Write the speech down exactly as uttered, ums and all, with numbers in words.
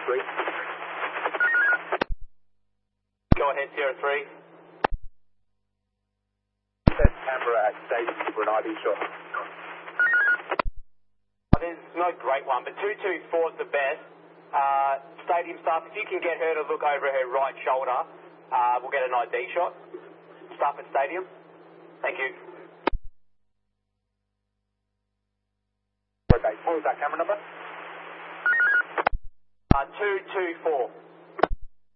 three. Go ahead, Sierra three. Set camera at stadium for an I V shot. There's no great one, but two two four is the best. Uh, stadium staff, if you can get her to look over her right shoulder, uh, we'll get an I D shot. Staff at stadium. Thank you. Okay, what was that camera number? Uh, two two four.